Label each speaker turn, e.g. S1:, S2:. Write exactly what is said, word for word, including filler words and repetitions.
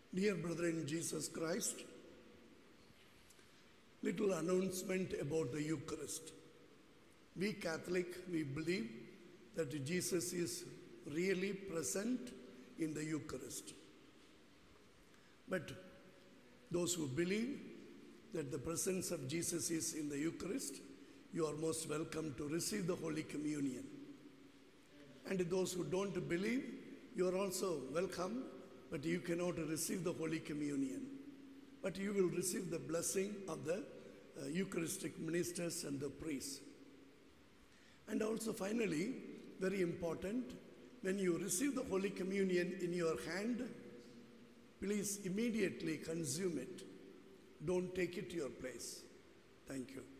S1: Dear brethren in Jesus Christ, little announcement about the Eucharist. We Catholic, we believe that Jesus is really present in the Eucharist. But those who believe that the presence of Jesus is in the Eucharist, you are most welcome to receive the Holy Communion. And those who don't believe, you are also welcome, but you cannot receive the Holy Communion. But you will receive the blessing of the uh, Eucharistic ministers and the priests. And also finally, very important, when you receive the Holy Communion in your hand, please immediately consume it. Don't take it to your place. Thank you.